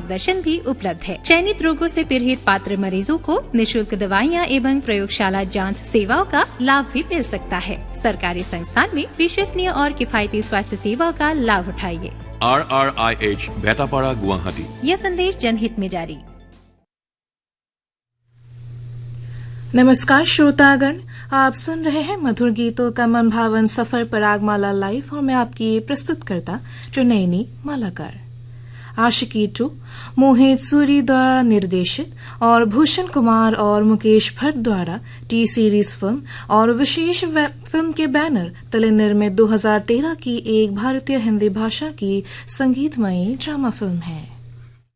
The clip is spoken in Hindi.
मार्गदर्शन भी उपलब्ध है। चयनित रोगों से पीड़ित पात्र मरीजों को निःशुल्क दवाइयाँ एवं प्रयोगशाला जांच सेवाओं का लाभ भी मिल सकता है। सरकारी संस्थान में विश्वसनीय और किफायती स्वास्थ्य सेवाओं का लाभ उठाइए। RRIH भेटापाड़ा गुवाहाटी। यह संदेश जनहित में जारी। नमस्कार श्रोतागण, आप सुन रहे हैं मधुर गीतों का मन भावन सफर परागमाला लाइव और मैं आपकी प्रस्तुतकर्ता त्रिनयनी मालाकार। आशिकी 2 मोहित सूरी द्वारा निर्देशित और भूषण कुमार और मुकेश भट्ट द्वारा टी सीरीज फिल्म और विशेष फिल्म के बैनर तले निर्मित 2013 की एक भारतीय हिंदी भाषा की संगीतमयी ड्रामा फिल्म है।